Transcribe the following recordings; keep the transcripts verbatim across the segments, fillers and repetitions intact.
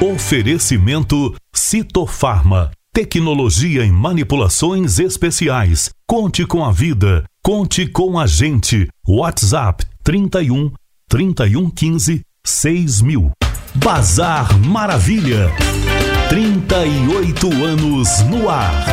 Oferecimento Citofarma. Tecnologia em manipulações especiais. Conte com a vida. Conte com a gente. WhatsApp trinta e um, trinta e um quinze, seis mil. Bazar Maravilha. trinta e oito anos no ar.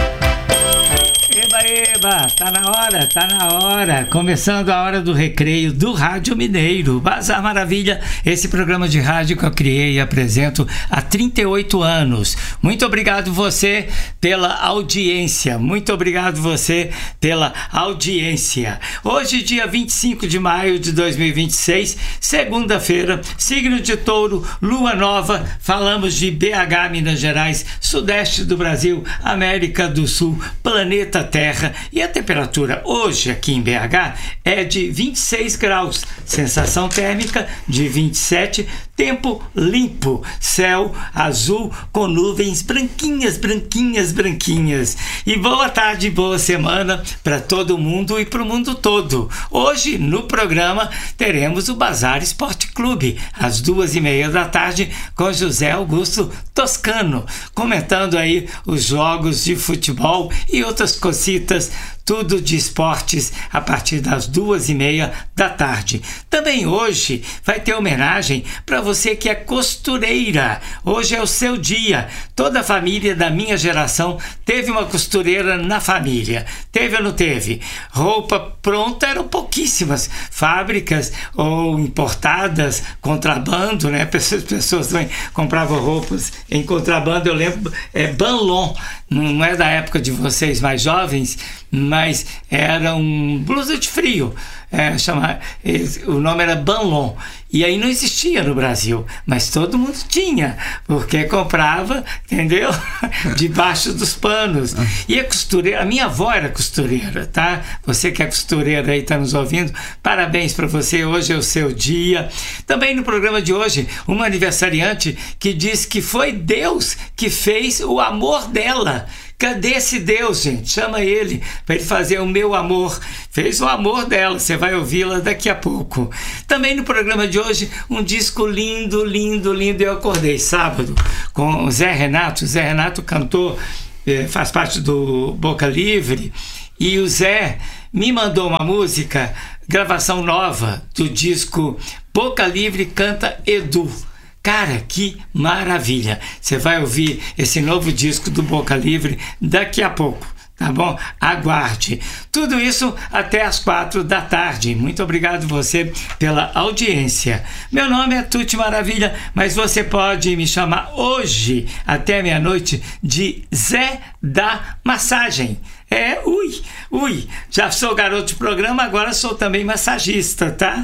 Eba, eba, tá na hora, tá na hora. Começando a hora do recreio do Rádio Mineiro. Bazar Maravilha, esse programa de rádio que eu criei e apresento há trinta e oito anos. Muito obrigado você pela audiência. Muito obrigado você pela audiência. Hoje, dia vinte e cinco de maio de dois mil e vinte e seis, segunda-feira, signo de Touro, lua nova. Falamos de B H, Minas Gerais, sudeste do Brasil, América do Sul, planeta Terra, e a temperatura hoje aqui em B H é de vinte e seis graus, sensação térmica de vinte e sete, tempo limpo, céu azul com nuvens branquinhas, branquinhas, branquinhas. E boa tarde, boa semana para todo mundo e para o mundo todo. Hoje no programa teremos o Bazar Esporte Clube às duas e meia da tarde com José Augusto Toscano, comentando aí os jogos de futebol e outras cositas, tudo de esportes a partir das duas e meia da tarde. Também hoje vai ter homenagem para você que é costureira. Hoje é o seu dia. Toda a família da minha geração teve uma costureira na família. Teve ou não teve? Roupa pronta eram pouquíssimas. Fábricas ou importadas, contrabando, né? Pessoas, pessoas também compravam roupas em contrabando. Eu lembro, é Banlon. Não é da época de vocês mais jovens, mas era um blusa de frio, é, chama, o nome era Banlon, e aí não existia no Brasil, mas todo mundo tinha, porque comprava, entendeu? Debaixo dos panos. E a costureira, a minha avó era costureira, tá? Você que é costureira aí, tá nos ouvindo, parabéns para você, hoje é o seu dia. Também no programa de hoje, uma aniversariante que diz que foi Deus que fez o amor dela. Cadê esse Deus, gente? Chama ele para ele fazer o meu amor. Fez o amor dela, você vai ouvi-la daqui a pouco. Também no programa de hoje, um disco lindo, lindo, lindo. Eu acordei sábado com o Zé Renato. O Zé Renato cantou, faz parte do Boca Livre. E o Zé me mandou uma música, gravação nova do disco Boca Livre Canta Edu. Cara, que maravilha! Você vai ouvir esse novo disco do Boca Livre daqui a pouco, tá bom? Aguarde. Tudo isso até as quatro da tarde. Muito obrigado você pela audiência. Meu nome é Tuti Maravilha, mas você pode me chamar hoje até meia-noite de Zé da Massagem. É, ui, ui, já sou garoto de programa, agora sou também massagista, tá?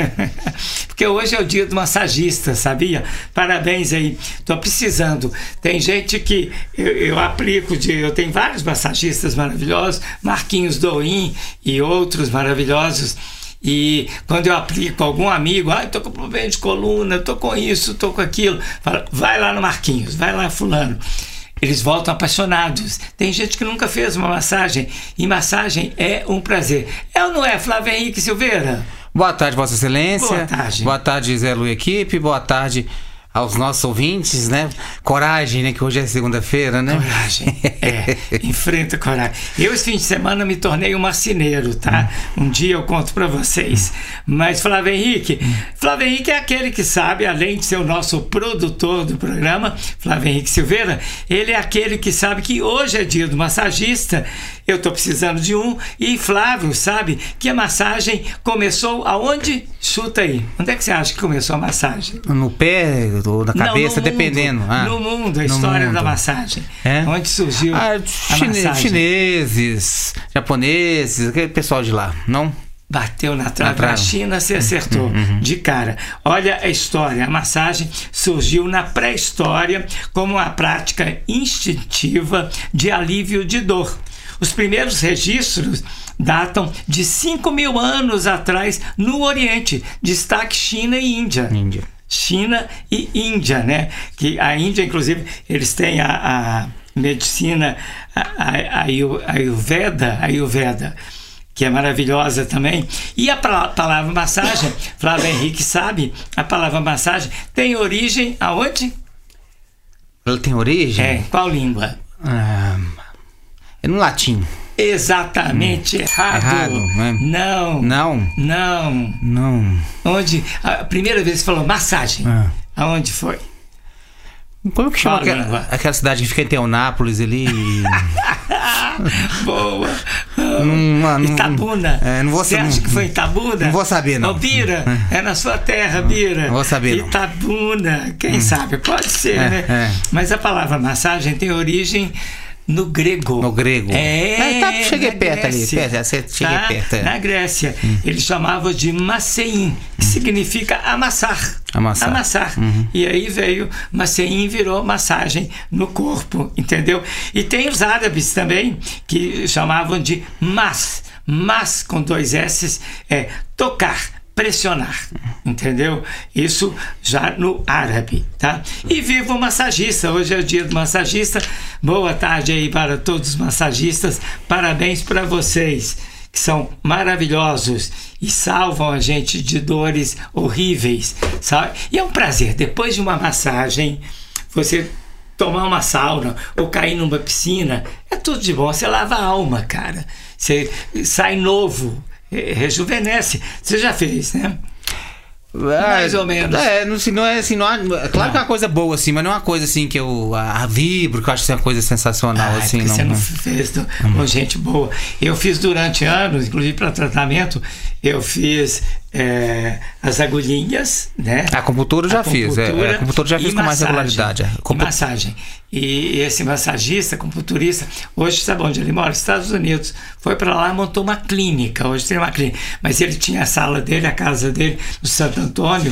Porque hoje é o dia do massagista, sabia? Parabéns aí, tô precisando. Tem gente que eu, eu aplico, de, eu tenho vários massagistas maravilhosos, Marquinhos Doim e outros maravilhosos. E quando eu aplico algum amigo, ah, tô com problema de coluna, tô com isso, tô com aquilo, fala, vai lá no Marquinhos, vai lá fulano. Eles voltam apaixonados. Tem gente que nunca fez uma massagem, e massagem é um prazer. É ou não é, Flávio Henrique Silveira? Boa tarde, Vossa Excelência. Boa tarde. Boa tarde, Zé Lu Equipe. Boa tarde aos nossos ouvintes, né? Coragem, né? Que hoje é segunda-feira, né? Coragem, é. Enfrenta coragem. Eu, esse fim de semana, me tornei um marceneiro, tá? Um dia eu conto pra vocês. Mas, Flávio Henrique, Flávio Henrique é aquele que sabe, além de ser o nosso produtor do programa, Flávio Henrique Silveira, ele é aquele que sabe que hoje é dia do massagista. Eu tô precisando de um. E Flávio sabe que a massagem começou aonde? Chuta aí. Onde é que você acha que começou a massagem? No pé ou na cabeça, não, no dependendo. Mundo, ah, no mundo, a no história mundo. da massagem. É? Onde surgiu ah, a chine- massagem? Chineses, japoneses, aquele pessoal de lá, não? Bateu na trave. Na trave. Na China você acertou Uhum. de cara. Olha a história. A massagem surgiu na pré-história como uma prática instintiva de alívio de dor. Os primeiros registros datam de cinco mil anos atrás no Oriente, destaque China e Índia. Índia. China e Índia, né? Que a Índia, inclusive, eles têm a, a medicina, a, a, a Ayurveda, Ayurveda, que é maravilhosa também. E a palavra massagem, Flávio Henrique sabe, a palavra massagem tem origem aonde? Ela tem origem? É, qual língua? Ah, é no latim. Exatamente hum. errado. Errado, né? Não. Não? Não. Não. Onde? A primeira vez que falou massagem. Ah. Aonde foi? Como que chama aquela, aquela cidade que fica em Teonápolis ali? Boa. Não, não, Itabuna. É, não vou Você acha não, que foi Itabuna? Não vou saber, não. Ô, Bira, é na sua terra, Bira. Não vou saber, não. Itabuna. Quem hum. sabe? Pode ser, é, né? É. Mas a palavra massagem tem origem no grego. No grego. É, é tá, cheguei perto Grécia, ali. Perto, cheguei tá? perto. É. Na Grécia. Hum. Eles chamavam de massein, que hum. significa amassar. Amassar. Amassar. Uhum. E aí veio massein, virou massagem no corpo, entendeu? E tem os árabes também, que chamavam de mas. Mas, com dois S, é tocar. Pressionar, entendeu? Isso já no árabe, tá? E viva o massagista, hoje é o dia do massagista. Boa tarde aí para todos os massagistas, parabéns para vocês, que são maravilhosos e salvam a gente de dores horríveis, sabe? E é um prazer, depois de uma massagem, você tomar uma sauna ou cair numa piscina, é tudo de bom, você lava a alma, cara, você sai novo, rejuvenesce. Você já fez, né? Mais ou menos. É, não, não é assim, não é, claro não. que é uma coisa boa, assim, mas não é uma coisa assim que eu a, vibro, que eu acho que é uma coisa sensacional, ah, assim. É não, você não, não fez do, hum. com gente boa. Eu fiz durante anos, inclusive para tratamento, eu fiz é, as agulhinhas, né? A acupuntura eu já fiz, é, a acupuntura já fiz com mais regularidade. É. E massagem. E esse massagista, acupunturista, hoje sabe onde ele mora? Estados Unidos. Foi para lá e montou uma clínica. Hoje tem uma clínica. Mas ele tinha a sala dele, a casa dele, no Santo Antônio,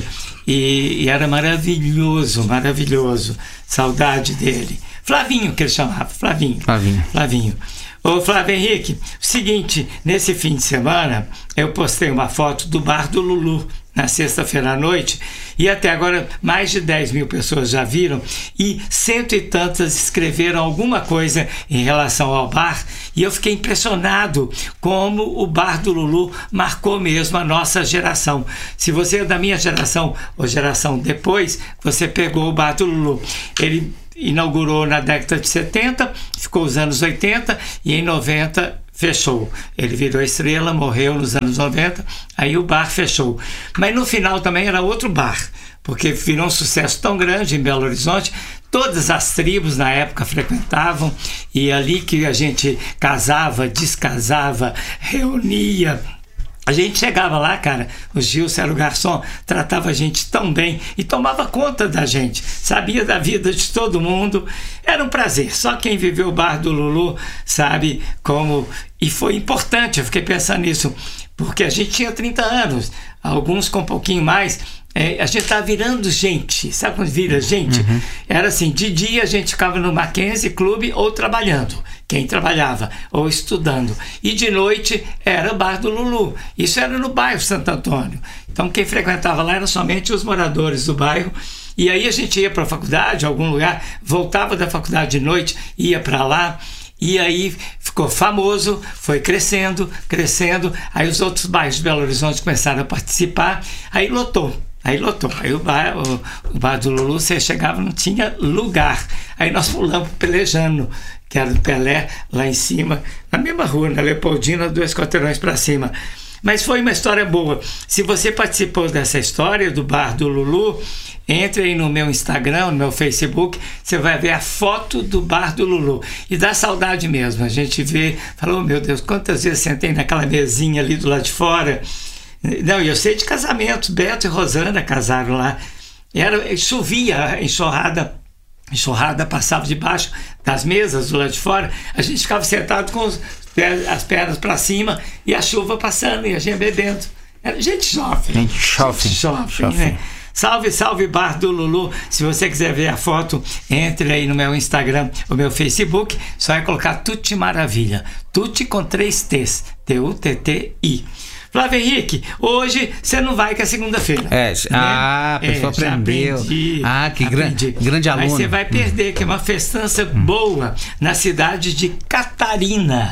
e, e era maravilhoso, maravilhoso. Saudade dele. Flavinho, que ele chamava. Flavinho. Flavinho. Flavinho. Ô Flávio Henrique, o seguinte, nesse fim de semana eu postei uma foto do bar do Lulu na sexta-feira à noite e até agora mais de dez mil pessoas já viram e cento e tantas escreveram alguma coisa em relação ao bar e eu fiquei impressionado como o bar do Lulu marcou mesmo a nossa geração. Se você é da minha geração ou geração depois, você pegou o bar do Lulu. Ele inaugurou na década de setenta, ficou os anos oitenta e em noventa fechou. Ele virou estrela, morreu nos anos noventa, aí o bar fechou. Mas no final também era outro bar, porque virou um sucesso tão grande em Belo Horizonte, todas as tribos na época frequentavam, e ali que a gente casava, descasava, reunia. A gente chegava lá, cara, o Gilson era o garçom, tratava a gente tão bem e tomava conta da gente, sabia da vida de todo mundo, era um prazer. Só quem viveu o bar do Lulu sabe como, e foi importante, eu fiquei pensando nisso, porque a gente tinha trinta anos, alguns com um pouquinho mais, é, a gente estava virando gente, sabe quando vira gente? Uhum. Era assim, de dia a gente ficava no Mackenzie Club ou trabalhando, quem trabalhava, ou estudando, e de noite era o bar do Lulu, isso era no bairro Santo Antônio, então quem frequentava lá eram somente os moradores do bairro, e aí a gente ia para a faculdade, algum lugar, voltava da faculdade de noite, ia para lá, e aí ficou famoso, foi crescendo, crescendo, aí os outros bairros de Belo Horizonte começaram a participar, aí lotou. Aí lotou, aí o bar, o, o bar do Lulu, você chegava, não tinha lugar. Aí nós pulamos pro Pelejano, que era do Pelé, lá em cima, na mesma rua, na Leopoldina, dois quarteirões para cima. Mas foi uma história boa. Se você participou dessa história do bar do Lulu, entre aí no meu Instagram, no meu Facebook, você vai ver a foto do bar do Lulu. E dá saudade mesmo. A gente vê, falou, oh, meu Deus, quantas vezes sentei naquela mesinha ali do lado de fora. Não, eu sei de casamentos, Beto e Rosana casaram lá, era, chovia, a enxurrada, enxurrada passava debaixo das mesas do lado de fora, a gente ficava sentado com os, as pernas para cima e a chuva passando e a gente bebendo, era gente jovem, gente jovem, gente jovem, né? Salve, salve Bar do Lulu. Se você quiser ver a foto, entre aí no meu Instagram, o meu Facebook, só é colocar Tutti Maravilha, Tutti com três T's, T U T T I. Flávio Henrique, hoje você não vai que é segunda-feira. É, né? Ah, a pessoa é, aprendeu. Aprendi, ah, que grande, grande aluno. Aí você vai perder, que é uma festança hum. boa na cidade de Catarina.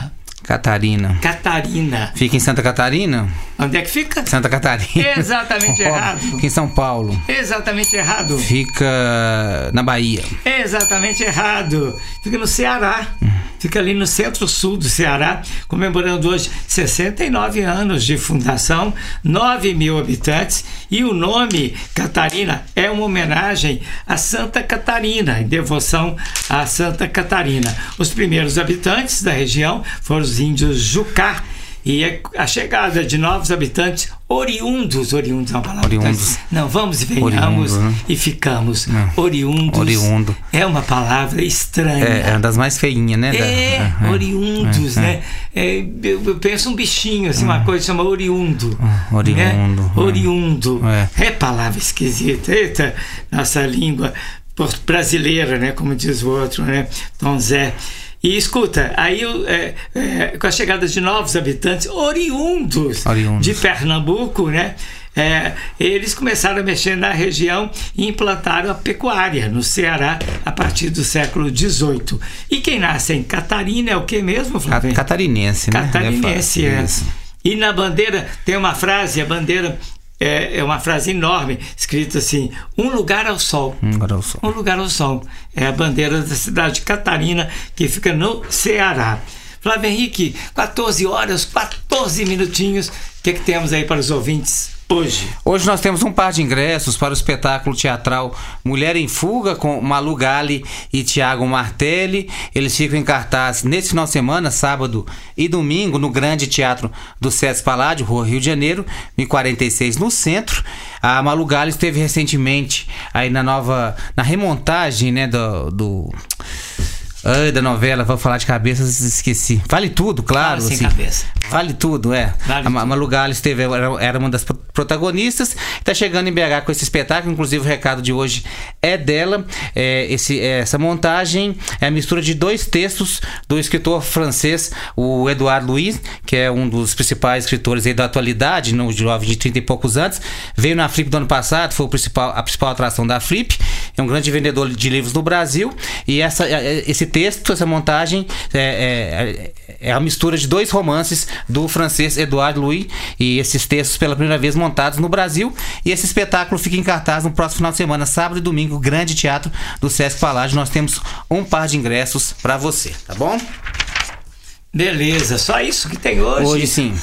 Catarina. Catarina. Fica em Santa Catarina? Onde é que fica? Santa Catarina. Exatamente errado. Fica em São Paulo. Exatamente errado. Fica na Bahia. Exatamente errado. Fica no Ceará. Fica ali no centro-sul do Ceará, comemorando hoje sessenta e nove anos de fundação, nove mil habitantes, e o nome Catarina é uma homenagem a Santa Catarina, em devoção a Santa Catarina. Os primeiros habitantes da região foram os índios Jucá, e a chegada de novos habitantes oriundos, oriundos é uma palavra. Oriundos. Não, vamos e venhamos, Oriundo, né? E ficamos. Não. Oriundos. Oriundo. É uma palavra estranha. É, é uma das mais feinhas, né? É, da, é, oriundos, é, é. né? É, eu, eu penso um bichinho, assim, uma coisa que chama oriundo. Oriundo. Né? Oriundo. É. É palavra esquisita. Eita, nossa língua brasileira, né? Como diz o outro, né? Tom Zé. E escuta, aí é, é, com a chegada de novos habitantes oriundos, oriundos. de Pernambuco, né? É, eles começaram a mexer na região e implantaram a pecuária no Ceará a partir do século dezoito. E quem nasce em Catarina é o que mesmo, Flávio? Catarinense, né? Catarinense, é. Isso. E na bandeira tem uma frase, a bandeira é, é uma frase enorme, escrita assim: um lugar ao sol. Um lugar ao sol. Um lugar ao sol. É a bandeira da cidade de Catarina, que fica no Ceará. Flávio Henrique, quatorze horas, quatorze minutinhos. O que, que temos aí para os ouvintes hoje? Hoje nós temos um par de ingressos para o espetáculo teatral Mulher em Fuga, com Malu Gali e Tiago Martelli. Eles ficam em cartaz nesse final de semana, sábado e domingo, no Grande Teatro do Sesc Paládio, Rua Rio de Janeiro, mil e quarenta e seis, no centro. A Malu Gali esteve recentemente aí na nova, na remontagem, né, do... do Ai, da novela, vou falar de cabeça, esqueci. Vale Tudo, claro. Fala sem assim, cabeça. Vale Tudo, é. Vale a Malu Gali esteve, era, era uma das protagonistas. Está chegando em B H com esse espetáculo. Inclusive o recado de hoje é dela. É, esse, essa montagem é a mistura de dois textos do escritor francês, o Edouard Louis, que é um dos principais escritores aí da atualidade, no jovem de trinta e poucos anos. Veio na Flip do ano passado, foi o principal, a principal atração da Flip. É um grande vendedor de livros no Brasil. E essa, esse texto, essa montagem é, é, é a mistura de dois romances do francês Edouard Louis, e esses textos pela primeira vez montados no Brasil. E esse espetáculo fica em cartaz no próximo final de semana, sábado e domingo, Grande Teatro do Sesc Paládio. Nós temos um par de ingressos para você, tá bom? Beleza, só isso que tem hoje? Hoje sim.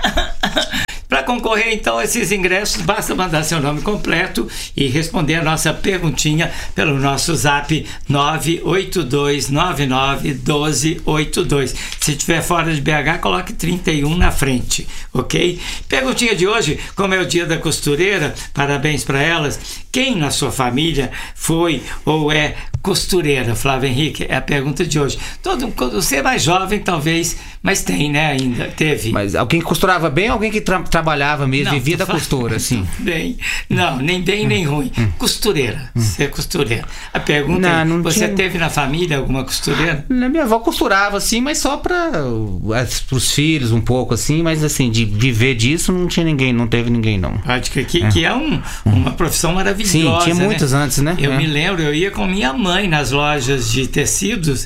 Para concorrer, então, a esses ingressos, basta mandar seu nome completo e responder a nossa perguntinha pelo nosso zap nove oito dois nove nove um dois oito dois. Se estiver fora de B H, coloque trinta e um na frente, ok? Perguntinha de hoje: como é o dia da costureira, parabéns para elas. Quem na sua família foi ou é costureira, Flávio Henrique? É a pergunta de hoje. Todo, você é mais jovem, talvez, mas tem, né, ainda, teve. Mas alguém que costurava bem ou alguém que tra trabalhava mesmo, não, vivia da costura, assim? Bem, não, nem bem nem ruim. Hum. Costureira, hum. Você é costureira. A pergunta não, é, não você tinha... teve na família alguma costureira? Minha avó costurava, assim, mas só para os filhos um pouco, assim, mas assim, de viver disso não tinha ninguém, não teve ninguém, não. Prática que é, que é um, uma profissão maravilhosa. Sim, tinha muitos, né? Antes, né? Eu é. me lembro, eu ia com minha mãe nas lojas de tecidos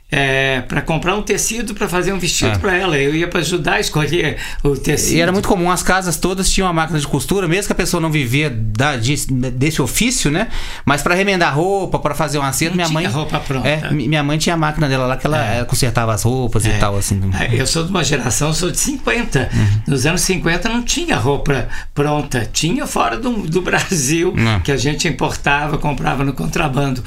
é, para comprar um tecido para fazer um vestido é. para ela. Eu ia para ajudar a escolher o tecido. E era muito comum, as casas todas tinham uma máquina de costura, mesmo que a pessoa não vivia da, de, desse ofício, né? Mas para remendar roupa, para fazer um acerto, minha mãe. Roupa pronta. É, minha mãe tinha a máquina dela lá que ela, é. ela consertava as roupas é. e tal, assim. Eu sou de uma geração, sou de cinquenta. Uhum. Nos anos cinquenta não tinha roupa pronta, tinha fora do, do Brasil, não. que a gente importava, comprava no contrabando.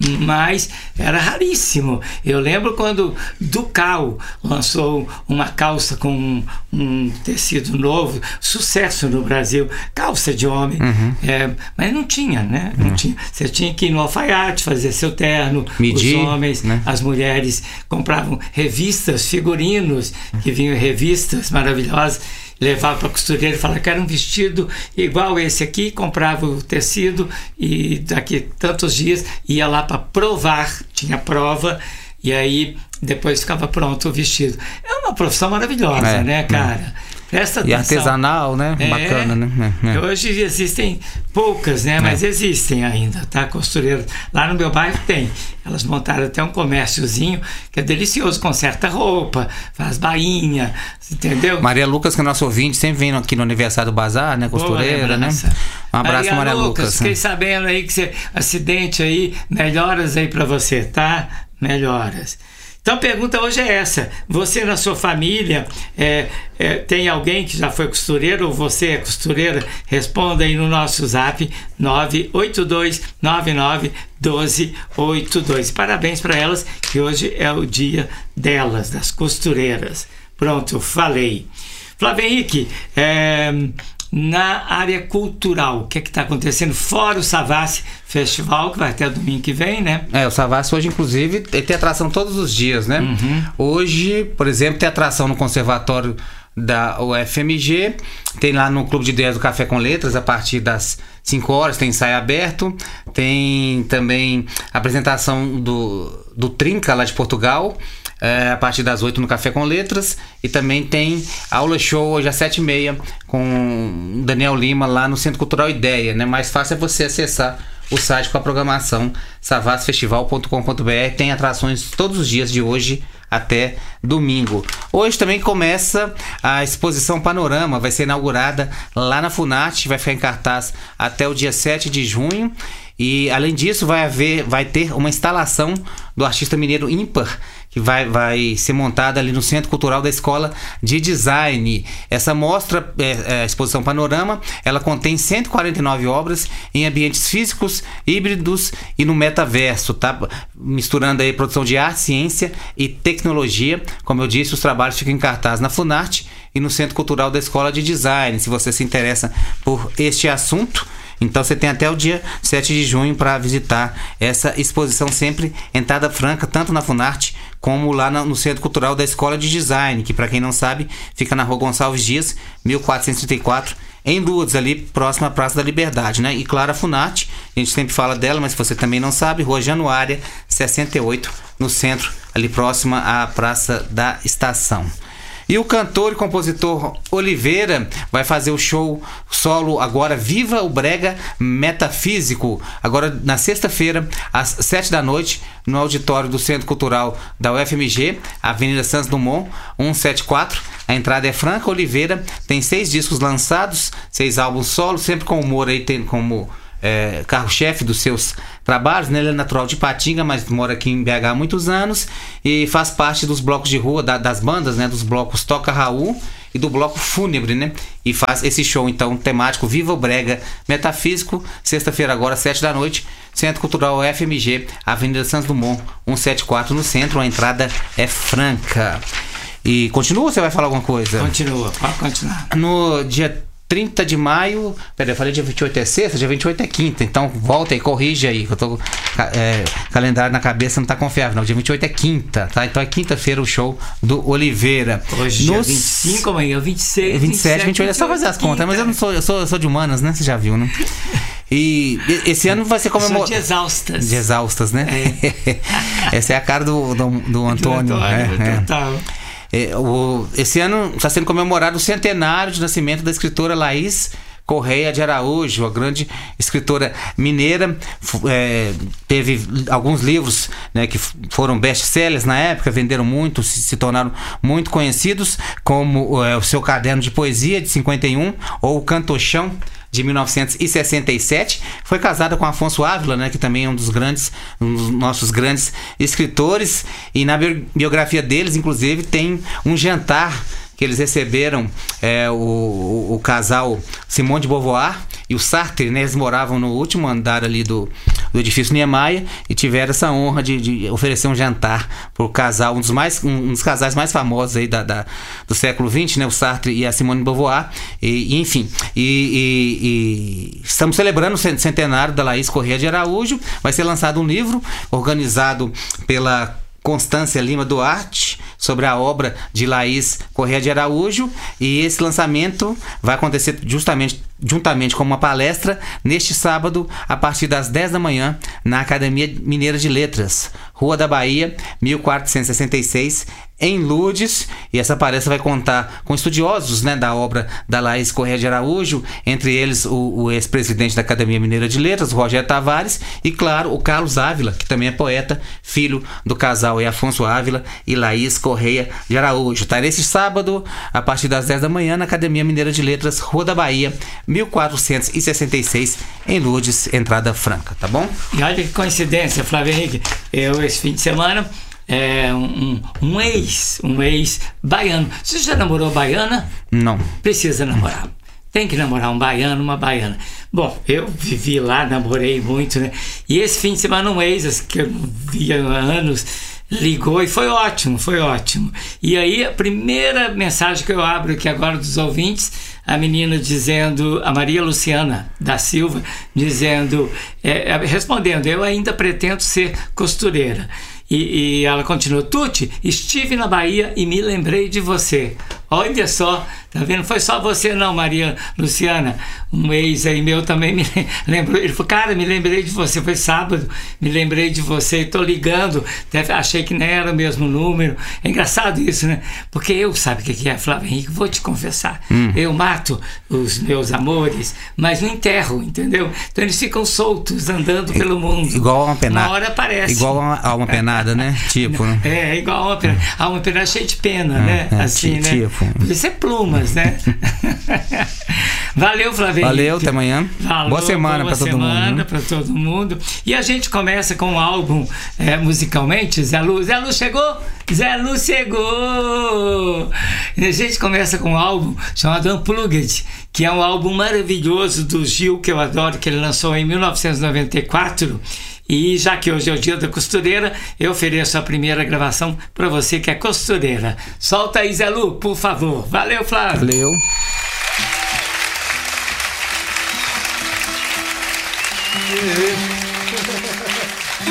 Mas era raríssimo. Eu lembro quando Ducal lançou uma calça com um, um tecido novo, sucesso no Brasil, calça de homem, uhum. é, mas não tinha, né? Não uhum. tinha. Você tinha que ir no alfaiate fazer seu terno, medir, os homens, né? As mulheres compravam revistas, figurinos, que vinham revistas maravilhosas, levava para a costureira e falava que era um vestido igual esse aqui, comprava o tecido e daqui tantos dias ia lá para provar, tinha prova, e aí depois ficava pronto o vestido. É uma profissão maravilhosa, é, né, cara? Presta atenção. E artesanal, né? É, bacana, né? É, é. Hoje existem poucas, né? Mas é. existem ainda, tá? Costureiras. Lá no meu bairro tem. Elas montaram até um comérciozinho que é delicioso, conserta roupa, faz bainha, entendeu? Maria Lucas, que é nosso ouvinte, sempre vem aqui no aniversário do Bazar, né? Costureira, né? Um abraço para Maria Lucas. Lucas fiquei né? sabendo aí que você, acidente aí, melhoras aí para você, tá? Melhoras. Então a pergunta hoje é essa: você na sua família é, é, tem alguém que já foi costureiro ou você é costureira? Responda aí no nosso zap nove oito dois nove nove um dois oito dois. Parabéns para elas, que hoje é o dia delas, das costureiras. Pronto, falei. Flávio Henrique, é, na área cultural, o que é que está acontecendo fora o Savassi Festival, que vai até domingo que vem, né? É, o Savassi hoje, inclusive, ele tem atração todos os dias, né? Uhum. Hoje, por exemplo, tem atração no Conservatório da U F M G, tem lá no Clube de Ideias do Café com Letras, a partir das cinco horas, tem ensaio aberto, tem também apresentação do, do Trinca, lá de Portugal, é, a partir das oito no Café com Letras, e também tem aula show hoje às sete e meia com Daniel Lima lá no Centro Cultural Ideia, né? Mais fácil é você acessar o site com a programação savassi festival ponto com ponto b r. Tem atrações todos os dias de hoje até domingo. Hoje também começa a exposição Panorama, vai ser inaugurada lá na Funarte, vai ficar em cartaz até o dia sete de junho. E além disso vai haver, vai ter uma instalação do artista mineiro ímpar, que vai, vai ser montada ali no Centro Cultural da Escola de Design. Essa mostra, é, é, a exposição Panorama, ela contém cento e quarenta e nove obras em ambientes físicos, híbridos e no metaverso, tá? Misturando aí produção de arte, ciência e tecnologia. Como eu disse, os trabalhos ficam em cartaz na Funarte e no Centro Cultural da Escola de Design. Se você se interessa por este assunto, então você tem até o dia sete de junho para visitar essa exposição, sempre entrada franca, tanto na Funarte como lá no Centro Cultural da Escola de Design, que, para quem não sabe, fica na Rua Gonçalves Dias, mil quatrocentos e trinta e quatro, em Lourdes, ali próximo à Praça da Liberdade, né? E claro, a Funarte, a gente sempre fala dela, mas se você também não sabe, Rua Januária sessenta e oito, no centro, ali próxima à Praça da Estação. E o cantor e compositor Oliveira vai fazer o show solo agora, Viva o Brega Metafísico, agora na sexta-feira, às sete da noite, no auditório do Centro Cultural da U F M G, Avenida Santos Dumont, cento e setenta e quatro. A entrada é franca. Oliveira tem seis discos lançados, seis álbuns solo, sempre com humor aí, tem como É, carro-chefe dos seus trabalhos, né? Ele é natural de Patinga, mas mora aqui em B H há muitos anos e faz parte dos blocos de rua, da, das bandas, né? Dos blocos Toca Raul e do bloco Fúnebre, né? E faz esse show, então, temático Viva o Brega Metafísico, sexta-feira agora, sete da noite, Centro Cultural F M G, Avenida Santos Dumont, cento e setenta e quatro, no centro. A entrada é franca. E continua ou você vai falar alguma coisa? Continua, pode continuar. No dia trinta de maio, peraí, eu falei dia vinte e oito é sexta, dia vinte e oito é quinta, então volta aí, corrige aí, que eu tô é, calendário na cabeça não tá confiável, não, dia vinte e oito é quinta, tá? Então é quinta-feira o show do Oliveira. Hoje Nos... dia vinte e cinco, amanhã vinte e seis, vinte e sete, vinte e oito, é só fazer as contas, mas eu não sou, eu sou, eu sou de humanas, né? Você já viu, né? E esse ano vai ser comemorado. De exaustas. De exaustas, né? É. Essa é a cara do, do, do Antônio. Do Antônio, é, total. É. É, o, esse ano está sendo comemorado o centenário de nascimento da escritora Laís Correia de Araújo, a grande escritora mineira. É, teve alguns livros, né, que foram best-sellers na época, venderam muito, se, se tornaram muito conhecidos, como é, o seu caderno de poesia de cinquenta e um, ou o Cantochão, de mil novecentos e sessenta e sete. Foi casada com Afonso Ávila, né, que também é um dos grandes, um dos nossos grandes escritores, e na biografia deles, inclusive, tem um jantar que eles receberam, é, o, o, o casal Simone de Beauvoir e o Sartre, né? Eles moravam no último andar ali do, do edifício Niemeyer e tiveram essa honra de, de oferecer um jantar para o casal, um dos, mais, um dos casais mais famosos aí da, da, do século vinte, né? O Sartre e a Simone de Beauvoir, e, e, enfim, e, e, e estamos celebrando o centenário da Laís Correia de Araújo. Vai ser lançado um livro organizado pela Constância Lima Duarte, sobre a obra de Laís Correia de Araújo, e esse lançamento vai acontecer justamente juntamente com uma palestra neste sábado a partir das dez da manhã na Academia Mineira de Letras, Rua da Bahia, mil quatrocentos e sessenta e seis, em Lourdes, e essa palestra vai contar com estudiosos, né, da obra da Laís Correia de Araújo, entre eles o, o ex-presidente da Academia Mineira de Letras, Rogério Tavares, e claro, o Carlos Ávila, que também é poeta, filho do casal e Afonso Ávila e Laís Correia de Araújo. Tá nesse sábado, a partir das dez da manhã, na Academia Mineira de Letras, Rua da Bahia, mil quatrocentos e sessenta e seis, em Lourdes, entrada franca, tá bom? E olha que coincidência, Flávio Henrique, eu esse fim de semana É um, um ex, um ex baiano. Você já namorou baiana? Não. Precisa namorar. Tem que namorar um baiano, uma baiana. Bom, eu vivi lá, namorei muito, né? E esse fim de semana um ex, que eu não via há anos, ligou e foi ótimo, foi ótimo. E aí a primeira mensagem que eu abro aqui agora dos ouvintes, a menina dizendo, a Maria Luciana da Silva, dizendo, é, respondendo, eu ainda pretendo ser costureira. E, e ela continuou, Tuti, estive na Bahia e me lembrei de você. Olha só, tá vendo? Foi só você não, Maria Luciana. Um ex aí meu também me lembrou. Ele falou, cara, me lembrei de você. Foi sábado, me lembrei de você. Tô ligando. Deve, achei que nem era o mesmo número. É engraçado isso, né? Porque eu, sabe o que é, Flávio Henrique? Vou te confessar. Hum. Eu mato os meus amores, mas não enterro, entendeu? Então eles ficam soltos, andando pelo mundo. Igual uma penada. Uma hora aparece. Igual uma alma penada, né? Tipo, né? É, igual uma penada. A alma penada cheia de pena, é, né? É, assim, tipo. né? Podia ser plumas, né? Valeu, Flávio. Valeu, até amanhã. Falou, boa semana para todo mundo. Boa semana para todo mundo. E a gente começa com um álbum é, musicalmente. Zé Lu, Zé Lu chegou? Zé Lu chegou! E a gente começa com um álbum chamado Unplugged, que é um álbum maravilhoso do Gil, que eu adoro, que ele lançou em mil novecentos e noventa e quatro. E já que hoje é o dia da costureira, eu ofereço a primeira gravação para você que é costureira. Solta aí, Zé Lu, por favor. Valeu, Flávio. Valeu. Yeah.